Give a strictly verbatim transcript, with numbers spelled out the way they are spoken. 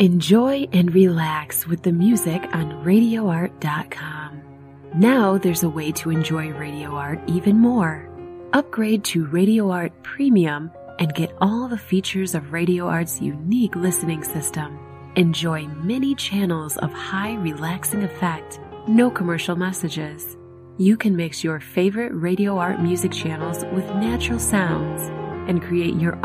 Enjoy and relax with the music on radio art dot com. Now there's a way to enjoy Radio Art even more. Upgrade to Radio Art Premium and get all the features of Radio Art's unique listening system. Enjoy many channels of high relaxing effect, no commercial messages. You can mix your favorite Radio Art music channels with natural sounds and create your